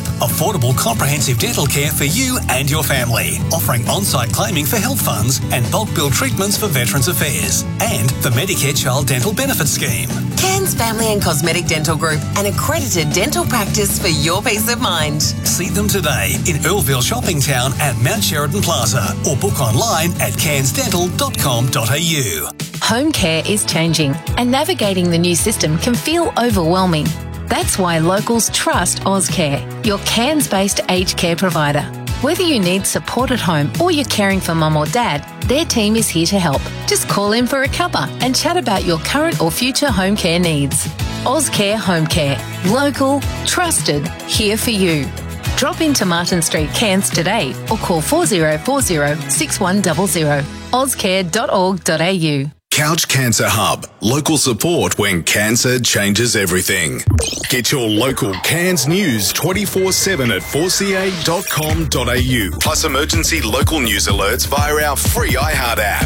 Group. Affordable comprehensive dental care for you and your family. Offering on-site claiming for health funds and bulk bill treatments for Veterans Affairs. And the Medicare Child Dental Benefit Scheme. Cairns Family and Cosmetic Dental Group, an accredited dental practice for your peace of mind. See them today in Earlville Shopping Town at Mount Sheridan Plaza or book online at cairnsdental.com.au. Home care is changing and navigating the new system can feel overwhelming. That's why locals trust Ozcare, your Cairns-based aged care provider. Whether you need support at home or you're caring for mum or dad, their team is here to help. Just call in for a cuppa and chat about your current or future home care needs. Ozcare Home Care. Local, trusted, here for you. Drop into Martin Street, Cairns today or call 4040 6100. ozcare.org.au. Couch Cancer Hub. Local support when cancer changes everything. Get your local Cairns news 24/7 at 4ca.com.au. Plus emergency local news alerts via our free iHeart app.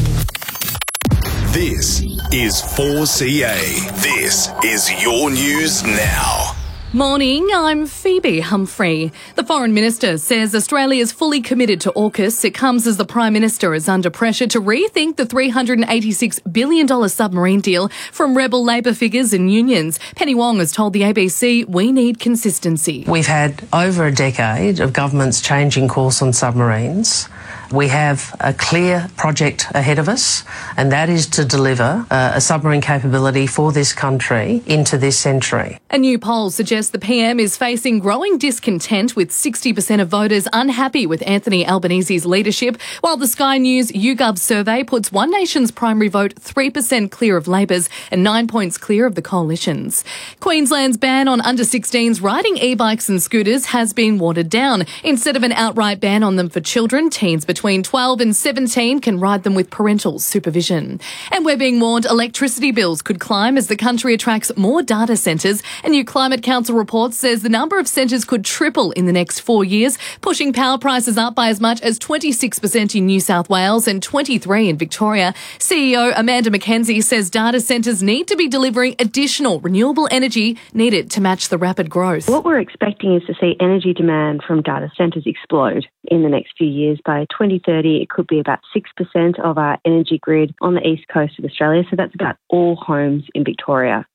This is 4CA. This is your news now. Morning, I'm Phoebe Humphrey. The Foreign Minister says Australia is fully committed to AUKUS. It comes as the Prime Minister is under pressure to rethink the $386 billion submarine deal from rebel Labor figures and unions. Penny Wong has told the ABC we need consistency. We've had over a decade of governments changing course on submarines. We have a clear project ahead of us, and that is to deliver a submarine capability for this country into this century. A new poll suggests the PM is facing growing discontent, with 60% of voters unhappy with Anthony Albanese's leadership, while the Sky News YouGov survey puts One Nation's primary vote 3% clear of Labor's and 9 points clear of the coalition's. Queensland's ban on under-16s riding e-bikes and scooters has been watered down. Instead of an outright ban on them for children, teens between 12 and 17 can ride them with parental supervision. And we're being warned electricity bills could climb as the country attracts more data centres. A new Climate Council report says the number of centres could triple in the next 4 years, pushing power prices up by as much as 26% in New South Wales and 23% in Victoria. CEO Amanda McKenzie says data centres need to be delivering additional renewable energy needed to match the rapid growth. What we're expecting is to see energy demand from data centres explode in the next few years. By 2030, it could be about 6% of our energy grid on the east coast of Australia. So that's about all homes in Victoria.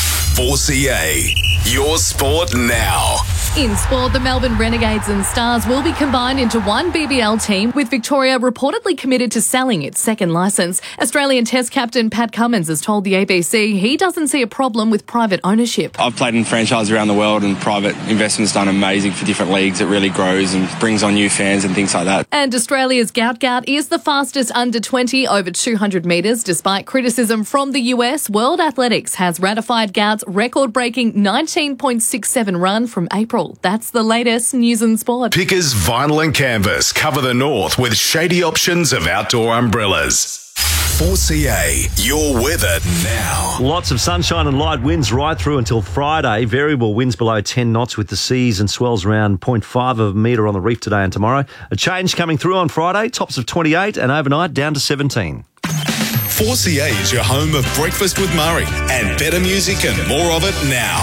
4CA, your sport now. In sport, the Melbourne Renegades and Stars will be combined into one BBL team, with Victoria reportedly committed to selling its second licence. Australian Test captain Pat Cummins has told the ABC he doesn't see a problem with private ownership. I've played in franchise around the world, and private investment's done amazing for different leagues. It really grows and brings on new fans and things like that. And Australia's Gout is the fastest under 20 over 200 metres. Despite criticism from the US, World Athletics has ratified Gout's record-breaking 19.67 run from April. That's the latest news and sport. Pickers Vinyl and Canvas cover the north with shady options of outdoor umbrellas. 4CA, your weather now. Lots of sunshine and light winds right through until Friday. Variable winds below 10 knots with the seas and swells around 0.5 of a metre on the reef today and tomorrow. A change coming through on Friday, tops of 28 and overnight down to 17. 4CA is your home of Breakfast with Murray and better music and more of it now.